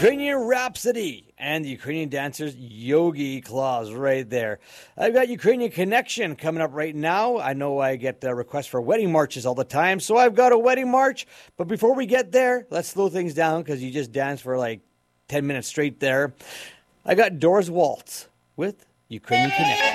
Ukrainian Rhapsody and the Ukrainian dancers Yogi Claus right there. I've got Ukrainian Connection coming up right now. I know I get requests for wedding marches all the time, so I've got a wedding march. But before we get there, let's slow things down because you just danced for like 10 minutes straight there. I got Doors Waltz with Ukrainian Connection.